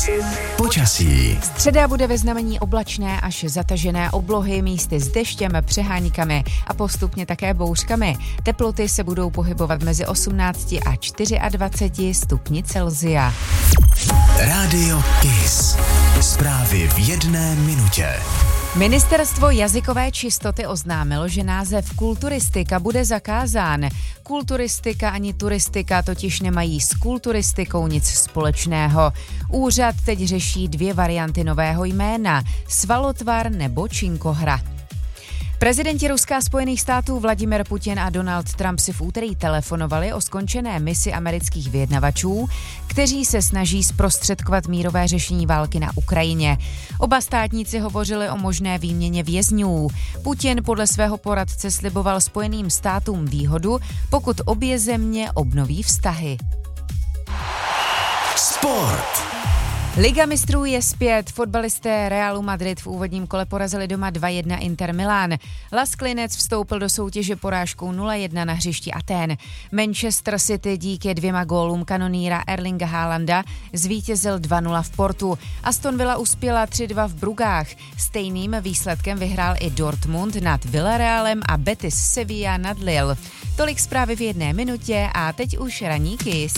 Kiss. Počasí. Středa bude ve znamení oblačné až zatažené oblohy, místy s deštěm, přeháníkami a postupně také bouřkami. Teploty se budou pohybovat mezi 18 a 24 stupni Celsia. Rádio Kiss. Zprávy v 1 minutě. Ministerstvo jazykové čistoty oznámilo, že název kulturistika bude zakázán. Kulturistika ani turistika totiž nemají s kulturistikou nic společného. Úřad teď řeší 2 varianty nového jména – Svalotvar nebo Činkohra. Prezidenti Ruska a Spojených států Vladimir Putin a Donald Trump si v úterý telefonovali o skončené misi amerických vyjednavačů, kteří se snaží zprostředkovat mírové řešení války na Ukrajině. Oba státníci hovořili o možné výměně vězňů. Putin podle svého poradce sliboval Spojeným státům výhodu, pokud obě země obnoví vztahy. Sport. Liga mistrů je zpět. Fotbalisté Realu Madrid v úvodním kole porazili doma 2-1 Inter Milán. Las Klinec vstoupil do soutěže porážkou 0-1 na hřišti Athén. Manchester City díky 2 gólům kanoníra Erlinga Haalanda zvítězil 2-0 v Portu. Aston Villa uspěla 3-2 v Brugách. Stejným výsledkem vyhrál i Dortmund nad Villarrealem a Betis Sevilla nad Lille. Tolik zprávy v 1 minutě a teď už ranní Kiss.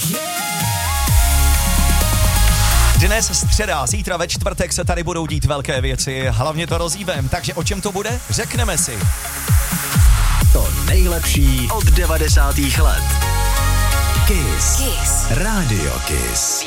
Dnes středa, zítra ve čtvrtek se tady budou dít velké věci, hlavně to rozhýbem, takže o čem to bude? Řekneme si. To nejlepší od 90. let. Kiss. Rádio Kiss.